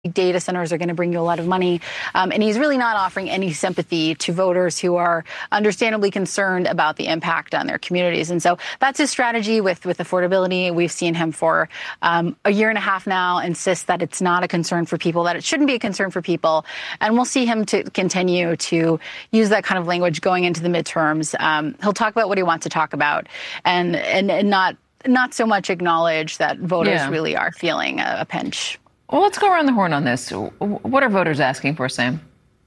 data centers are going to bring you a lot of money. And he's really not offering any sympathy to voters who are understandably concerned about the impact on their communities. And so that's his strategy with affordability. We've seen him for a year and a half now insist that it's not a concern for people, that it shouldn't be a concern for people. And we'll see him to continue to use that kind of language going into the midterms. He'll talk about what he wants to talk about and not so much acknowledge that voters really are feeling a pinch. Well, let's go around the horn on this. What are voters asking for, Sam?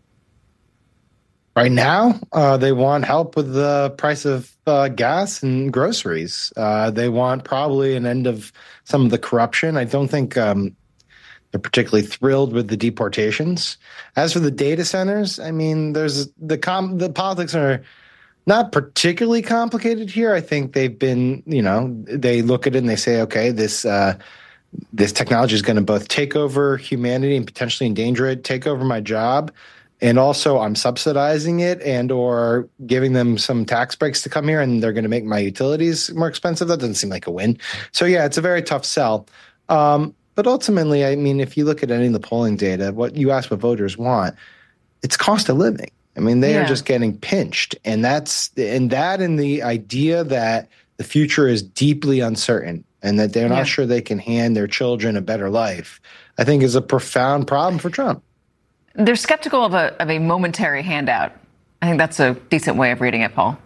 Right now, they want help with the price of gas and groceries. They want probably an end of some of the corruption. I don't think they're particularly thrilled with the deportations. As for the data centers, I mean, there's the politics are not particularly complicated here. I think they've been, they look at it and they say, okay, this technology is going to both take over humanity and potentially endanger it, take over my job, and also I'm subsidizing it and or giving them some tax breaks to come here, and they're going to make my utilities more expensive. That doesn't seem like a win. So, yeah, it's a very tough sell. But ultimately, I mean, if you look at any of the polling data, what you ask what voters want, it's cost of living. I mean, they are just getting pinched. And the idea that the future is deeply uncertain and that they're not sure they can hand their children a better life, I think is a profound problem for Trump. They're skeptical of a momentary handout. I think that's a decent way of reading it, Paul.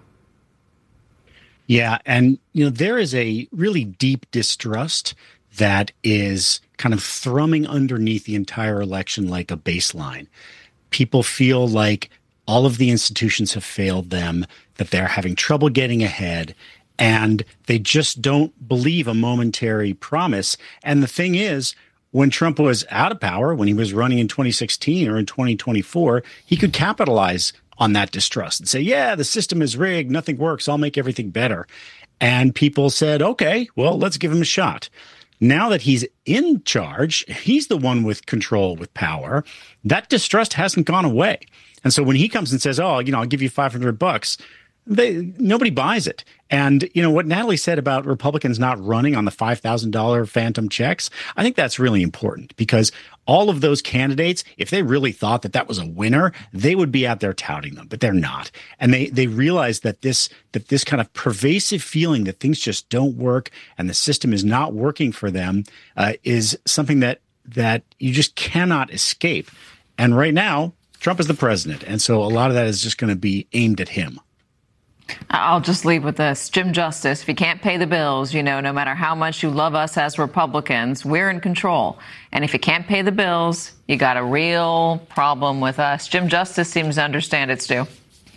Yeah, and there is a really deep distrust that is kind of thrumming underneath the entire election like a baseline. People feel like all of the institutions have failed them, that they're having trouble getting ahead, and they just don't believe a momentary promise. And the thing is, when Trump was out of power, when he was running in 2016 or in 2024, he could capitalize on that distrust and say, yeah, the system is rigged, nothing works, I'll make everything better. And people said, okay, well, let's give him a shot. Now that he's in charge, he's the one with control, with power. That distrust hasn't gone away. And so when he comes and says, oh, I'll give you $500, nobody buys it. And, what Natalie said about Republicans not running on the $5,000 phantom checks, I think that's really important because all of those candidates, if they really thought that was a winner, they would be out there touting them, but they're not. And they realize that this kind of pervasive feeling that things just don't work and the system is not working for them is something that you just cannot escape. And right now, Trump is the president. And so a lot of that is just going to be aimed at him. I'll just leave with this. Jim Justice, if you can't pay the bills, no matter how much you love us as Republicans, we're in control. And if you can't pay the bills, you got a real problem with us. Jim Justice seems to understand it, Stu.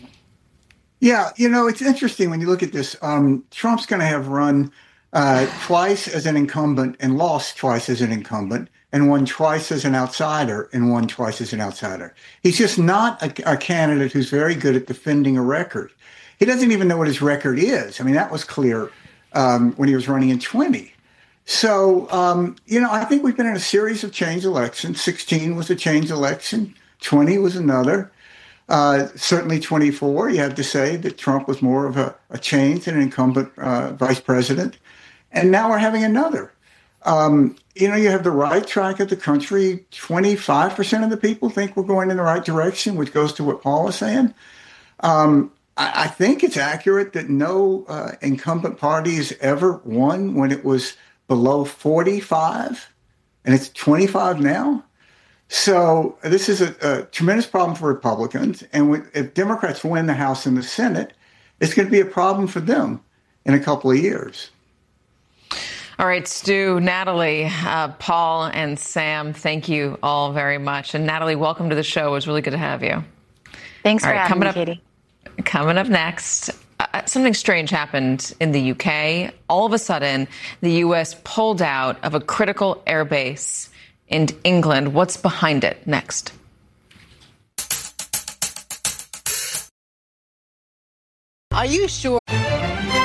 Yeah, it's interesting when you look at this. Trump's going to have run twice as an incumbent and lost twice as an incumbent and won twice as an outsider and won twice as an outsider. He's just not a candidate who's very good at defending a record. He doesn't even know what his record is. I mean, that was clear when he was running in 20. So, I think we've been in a series of change elections. 16 was a change election. 20 was another. Certainly 24, you have to say that Trump was more of a change than an incumbent vice president. And now we're having another. You have the right track of the country. 25% of the people think we're going in the right direction, which goes to what Paul is saying. I think it's accurate that no incumbent party has ever won when it was below 45, and it's 25 now. So this is a tremendous problem for Republicans. And if Democrats win the House and the Senate, it's going to be a problem for them in a couple of years. All right, Stu, Natalie, Paul, and Sam, thank you all very much. And Natalie, welcome to the show. It was really good to have you. Thanks for having me, Katie. Coming up next, something strange happened in the UK. All of a sudden, the U.S. pulled out of a critical airbase in England. What's behind it? Next. Are you sure